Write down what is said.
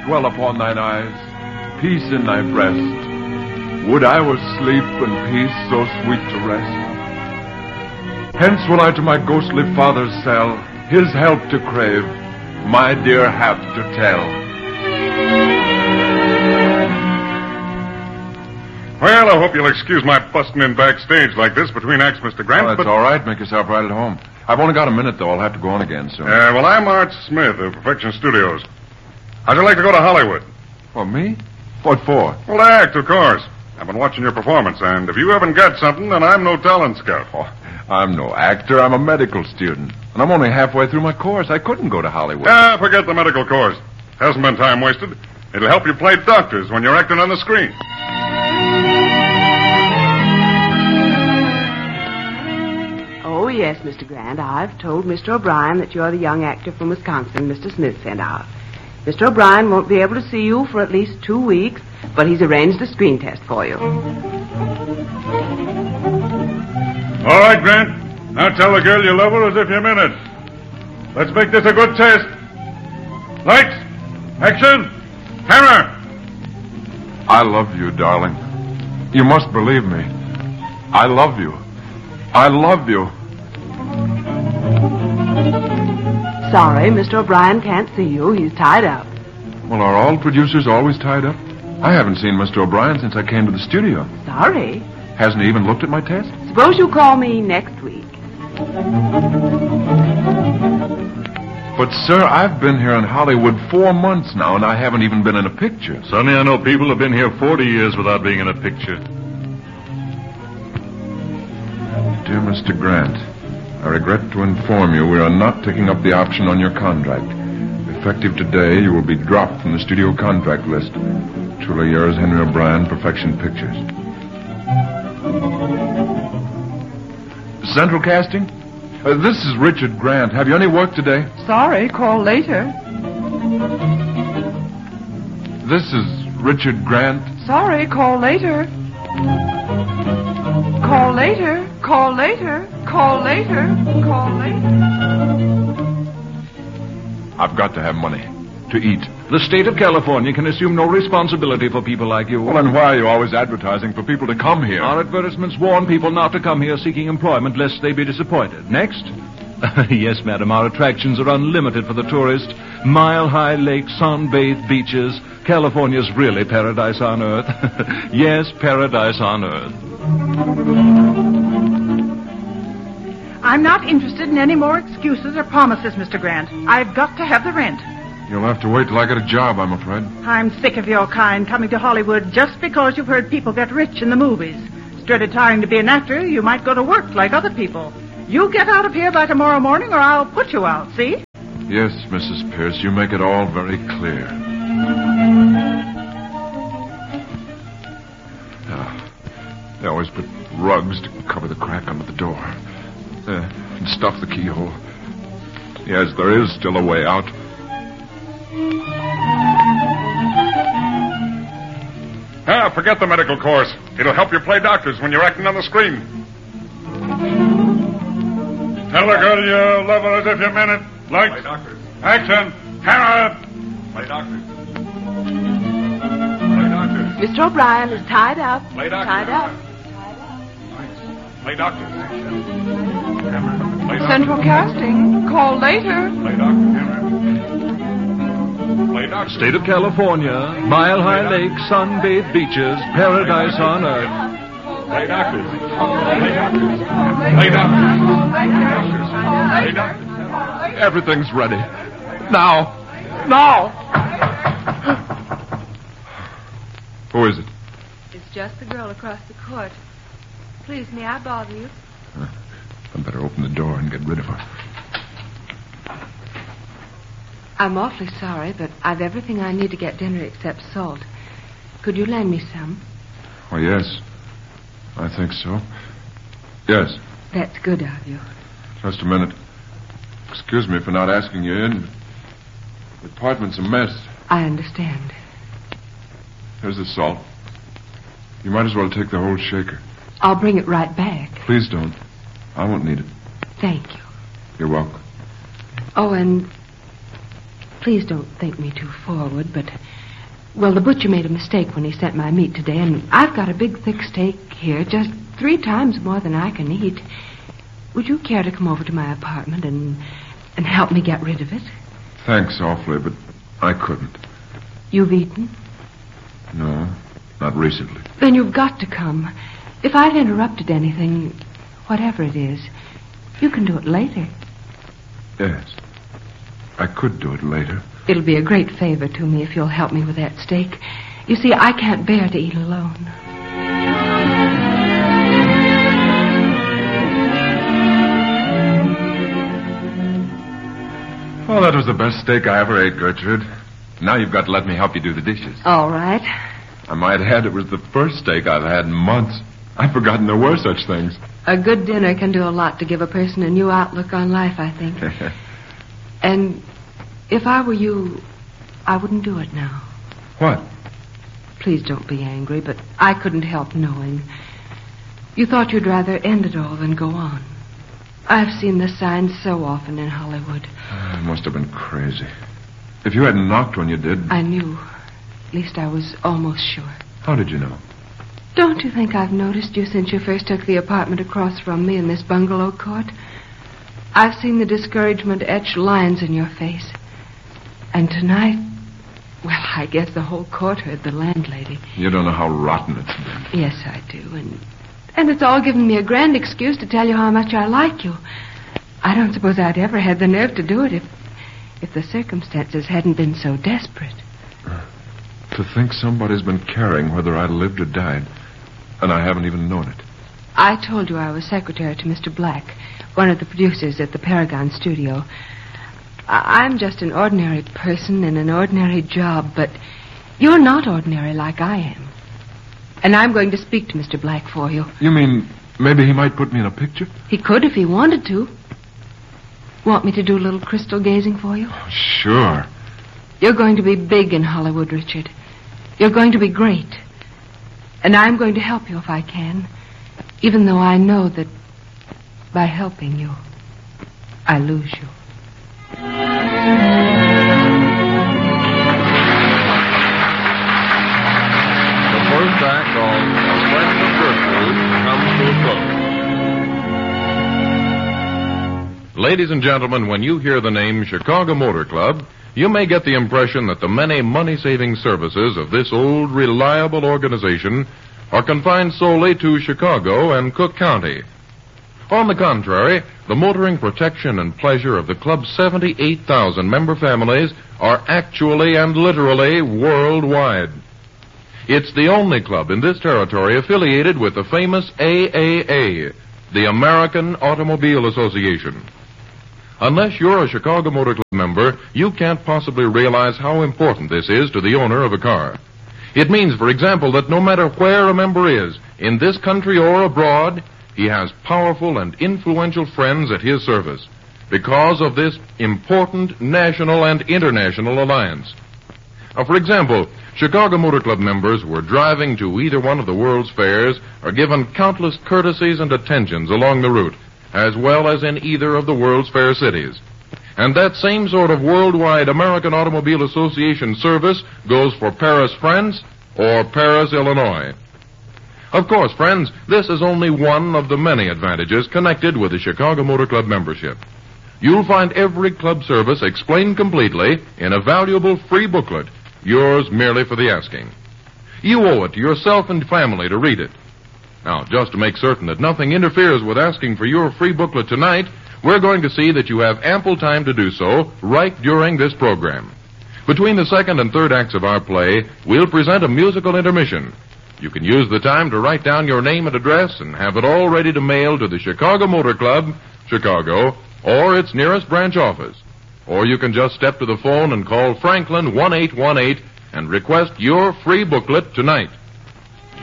dwell upon thine eyes, peace in thy breast. Would I were sleep and peace so sweet to rest. Hence will I to my ghostly father's cell his help to crave, my dear hap to tell. Well, I hope you'll excuse my busting in backstage like this between acts, Mr. Grant. Oh, that's all right. Make yourself right at home. I've only got a minute, though. I'll have to go on again soon. Well, I'm Art Smith of Perfection Studios. How'd you like to go to Hollywood? Oh, me? What for? Well, to act, of course. I've been watching your performance, and if you haven't got something, then I'm no talent scout. Oh, I'm no actor. I'm a medical student. And I'm only halfway through my course. I couldn't go to Hollywood. Forget the medical course. Hasn't been time wasted. It'll help you play doctors when you're acting on the screen. Oh, yes, Mr. Grant. I've told Mr. O'Brien that you're the young actor from Wisconsin Mr. Smith sent out. Mr. O'Brien won't be able to see you for at least 2 weeks, but he's arranged a screen test for you. All right, Grant. Now tell the girl you love her as if you meant it. Let's make this a good test. Lights, action, camera. I love you, darling. You must believe me. I love you. I love you. Sorry, Mr. O'Brien can't see you. He's tied up. Well, are all producers always tied up? I haven't seen Mr. O'Brien since I came to the studio. Sorry. Hasn't he even looked at my test? Suppose you call me next week. But, sir, I've been here in Hollywood 4 months now, and I haven't even been in a picture. Sonny, I know people who've been here 40 years without being in a picture. Dear Mr. Grant, I regret to inform you we are not taking up the option on your contract. Effective today, you will be dropped from the studio contract list. Truly yours, Henry O'Brien, Perfection Pictures. Central Casting? This is Richard Grant. Have you any work today? Sorry, call later. This is Richard Grant. Sorry, call later. Call later. Call later. Call later. Call later. I've got to have money to eat. The state of California can assume no responsibility for people like you. Well, then why are you always advertising for people to come here? Our advertisements warn people not to come here seeking employment lest they be disappointed. Next. Yes, madam, our attractions are unlimited for the tourist. Mile-high lakes, sun-bathed beaches. California's really paradise on earth. Yes, paradise on earth. I'm not interested in any more excuses or promises, Mr. Grant. I've got to have the rent. You'll have to wait till I get a job, I'm afraid. I'm sick of your kind coming to Hollywood just because you've heard people get rich in the movies. Instead of trying to be an actor, you might go to work like other people. You get out of here by tomorrow morning or I'll put you out, see? Yes, Mrs. Pierce, you make it all very clear. They always put rugs to cover the crack under the door. And stuff the keyhole. Yes, there is still a way out. Forget the medical course. It'll help you play doctors when you're acting on the screen. Tell the girl you love her as if you meant it. Lights, play doctors. Action, camera. Play doctors. Play doctors. Mr. O'Brien is tied up. Play doctors. Tied up. Play doctors. Camera. Play doctors. Central Casting. Call later. Play doctors. Camera. Play doctors. State of California, mile-high lakes, sun-bathed beaches, paradise on earth. Play doctors. Play doctors. Play doctors. Play doctors. Everything's ready. Now. Now. Who is it? It's just the girl across the court. Please, may I bother you? I'd better open the door and get rid of her. I'm awfully sorry, but I've everything I need to get dinner except salt. Could you lend me some? Oh, yes. I think so. Yes. That's good of you. Just a minute. Excuse me for not asking you in. The apartment's a mess. I understand. Here's the salt. You might as well take the whole shaker. I'll bring it right back. Please don't. I won't need it. Thank you. You're welcome. Oh, and Please don't think me too forward, but... Well, the butcher made a mistake when he sent my meat today, and I've got a big, thick steak here, just 3 times more than I can eat. Would you care to come over to my apartment and help me get rid of it? Thanks awfully, but I couldn't. You've eaten? No, not recently. Then you've got to come. If I've interrupted anything, whatever it is, you can do it later. Yes, I could do it later. It'll be a great favor to me if you'll help me with that steak. You see, I can't bear to eat alone. Well, that was the best steak I ever ate, Gertrude. Now you've got to let me help you do the dishes. All right. I might add it was the first steak I've had in months. I'd forgotten there were such things. A good dinner can do a lot to give a person a new outlook on life, I think. And if I were you, I wouldn't do it now. What? Please don't be angry, but I couldn't help knowing. You thought you'd rather end it all than go on. I've seen the signs so often in Hollywood. I must have been crazy. If you hadn't knocked when you did... I knew. At least I was almost sure. How did you know? Don't you think I've noticed you since you first took the apartment across from me in this bungalow court? I've seen the discouragement etched lines in your face. And tonight, well, I guess the whole court heard the landlady. You don't know how rotten it's been. Yes, I do. And it's all given me a grand excuse to tell you how much I like you. I don't suppose I'd ever had the nerve to do it if the circumstances hadn't been so desperate. To think somebody's been caring whether I lived or died, and I haven't even known it. I told you I was secretary to Mr. Black, one of the producers at the Paragon studio. I'm just an ordinary person in an ordinary job, but you're not ordinary like I am. And I'm going to speak to Mr. Black for you. You mean maybe he might put me in a picture? He could if he wanted to. Want me to do a little crystal gazing for you? Oh, sure. You're going to be big in Hollywood, Richard. You're going to be great. And I'm going to help you if I can, even though I know that by helping you, I lose you. The first act of A Friend of Gertrude comes to a close. Ladies and gentlemen, when you hear the name Chicago Motor Club, you may get the impression that the many money-saving services of this old, reliable organization are confined solely to Chicago and Cook County. On the contrary, the motoring protection and pleasure of the club's 78,000 member families are actually and literally worldwide. It's the only club in this territory affiliated with the famous AAA, the American Automobile Association. Unless you're a Chicago Motor Club member, you can't possibly realize how important this is to the owner of a car. It means, for example, that no matter where a member is, in this country or abroad, he has powerful and influential friends at his service because of this important national and international alliance. For example, Chicago Motor Club members who are driving to either one of the world's fairs are given countless courtesies and attentions along the route, as well as in either of the world's fair cities. And that same sort of worldwide American Automobile Association service goes for Paris, France, or Paris, Illinois. Of course, friends, this is only one of the many advantages connected with the Chicago Motor Club membership. You'll find every club service explained completely in a valuable free booklet, yours merely for the asking. You owe it to yourself and family to read it. Now, just to make certain that nothing interferes with asking for your free booklet tonight, we're going to see that you have ample time to do so right during this program. Between the second and third acts of our play, we'll present a musical intermission. You can use the time to write down your name and address and have it all ready to mail to the Chicago Motor Club, Chicago, or its nearest branch office. Or you can just step to the phone and call Franklin 1818 and request your free booklet tonight.